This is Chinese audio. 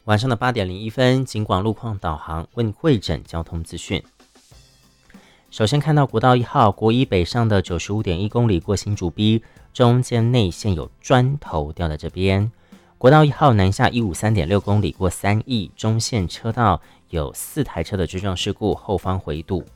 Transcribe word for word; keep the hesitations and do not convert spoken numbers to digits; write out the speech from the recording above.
晚上的八点零一分，警广路况导航为你汇整交通资讯。首先看到国道一号国一北上的九十五点一公里过新竹 B， 中间内线有砖头掉在这边。国道一号南下一五三点六公里过三义，中线车道有四台车的追撞事故，后方回堵。